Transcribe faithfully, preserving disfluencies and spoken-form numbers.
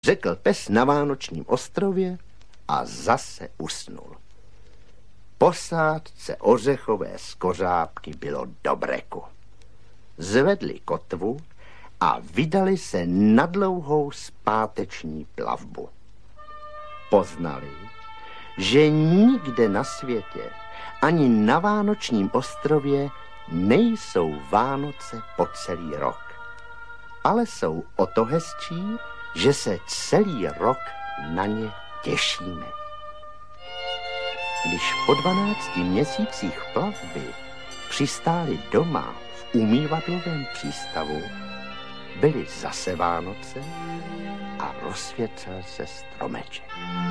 řekl pes na Vánočním ostrově a zase usnul. Posádce ořechové skořápky bylo do breku. Zvedli kotvu a vydali se na dlouhou zpáteční plavbu. Poznali, že nikde na světě, ani na Vánočním ostrově, nejsou Vánoce po celý rok. Ale jsou o to hezčí, že se celý rok na ně těšíme. Když po dvanácti měsících plavby přistáli doma v umývadlovém přístavu, byly zase Vánoce a rozsvěcel se stromeček.